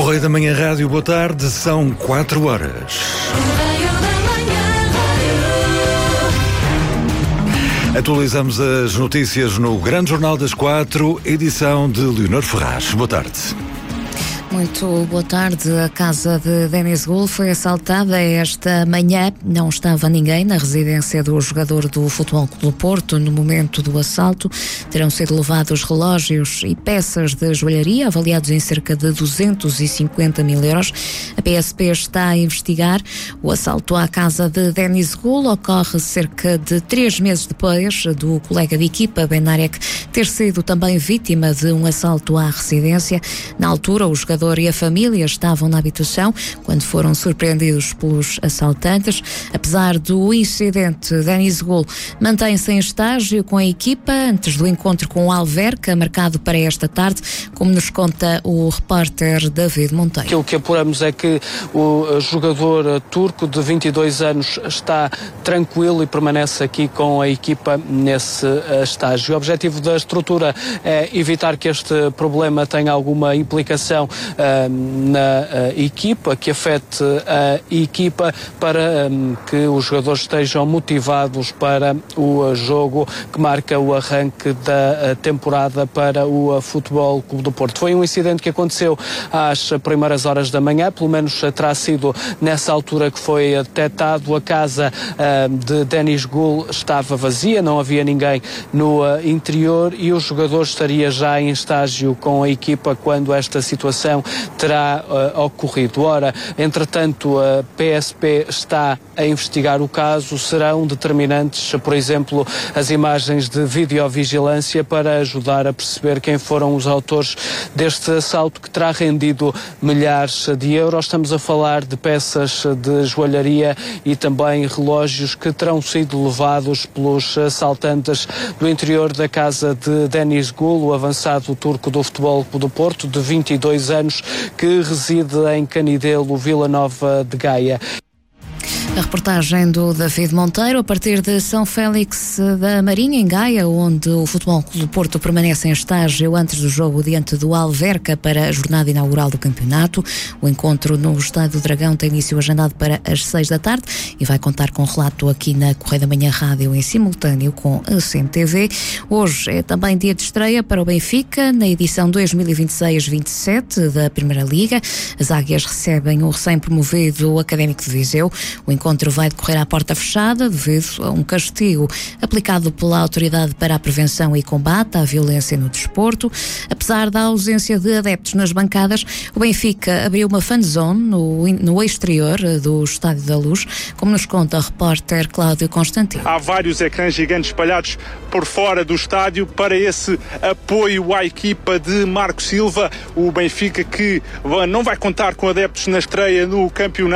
Correio da Manhã Rádio, boa tarde, são 4 horas. Atualizamos as notícias no Grande Jornal das 4, edição de Leonor Ferraz. Boa tarde. Muito boa tarde. A casa de Denis Gul foi assaltada esta manhã. Não estava ninguém na residência do jogador do Futebol Clube do Porto no momento do assalto. Terão sido levados relógios e peças de joalharia avaliados em cerca de 250 mil euros. A PSP está a investigar. O assalto à casa de Denis Gul ocorre cerca de 3 meses depois do colega de equipa, Benarek, ter sido também vítima de um assalto à residência. Na altura, o jogador e a família estavam na habitação quando foram surpreendidos pelos assaltantes. Apesar do incidente, Denis Gul mantém-se em estágio com a equipa antes do encontro com o Alverca, marcado para esta tarde, como nos conta o repórter David Monteiro. Aquilo que apuramos é que o jogador turco de 22 anos está tranquilo e permanece aqui com a equipa nesse estágio. O objetivo da estrutura é evitar que este problema tenha alguma implicação na equipa, que afete a equipa, para que os jogadores estejam motivados para o jogo que marca o arranque da temporada para o Futebol Clube do Porto. Foi um incidente que aconteceu às primeiras horas da manhã, pelo menos terá sido nessa altura que foi detectado. A casa de Denis Gul estava vazia, não havia ninguém no interior e o jogador estaria já em estágio com a equipa quando esta situação terá ocorrido. Ora, entretanto, a PSP está a investigar o caso. Serão determinantes, por exemplo, as imagens de videovigilância para ajudar a perceber quem foram os autores deste assalto que terá rendido milhares de euros. Estamos a falar de peças de joalharia e também relógios que terão sido levados pelos assaltantes do interior da casa de Denis Gul, o avançado turco do Futebol Clube do Porto, de 22 anos, que reside em Canidelo, Vila Nova de Gaia. A reportagem do David Monteiro, a partir de São Félix da Marinha, em Gaia, onde o Futebol Clube do Porto permanece em estágio antes do jogo diante do Alverca para a jornada inaugural do campeonato. O encontro no Estádio do Dragão tem início agendado para as 6 da tarde e vai contar com relato aqui na Correio da Manhã Rádio em simultâneo com a CMTV. Hoje é também dia de estreia para o Benfica na edição 2026-27 da Primeira Liga. As Águias recebem o recém-promovido Académico de Viseu. O encontro vai decorrer à porta fechada devido a um castigo aplicado pela Autoridade para a Prevenção e Combate à Violência no Desporto. Apesar da ausência de adeptos nas bancadas, o Benfica abriu uma fanzone no exterior do Estádio da Luz, como nos conta o repórter Cláudio Constantino. Há vários ecrãs gigantes espalhados por fora do estádio para esse apoio à equipa de Marco Silva. O Benfica que não vai contar com adeptos na estreia no campeonato.